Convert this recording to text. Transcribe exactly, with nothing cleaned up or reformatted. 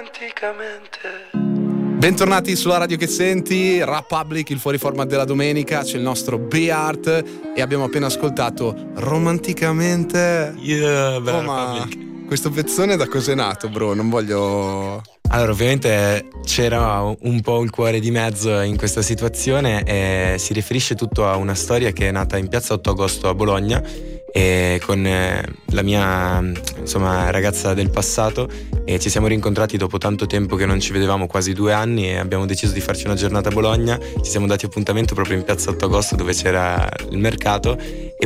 romanticamente. Bentornati sulla radio che senti, Rap Public, il fuori format della domenica, c'è il nostro B-Art e abbiamo appena ascoltato Romanticamente. Yeah, beh, oh, ma questo pezzone da cos'è nato, bro? Non voglio... Allora, ovviamente c'era un po' il cuore di mezzo in questa situazione e si riferisce tutto a una storia che è nata in piazza otto agosto a Bologna e con la mia insomma ragazza del passato, e ci siamo rincontrati dopo tanto tempo che non ci vedevamo, quasi due anni, e abbiamo deciso di farci una giornata a Bologna. Ci siamo dati appuntamento proprio in piazza otto agosto dove c'era il mercato e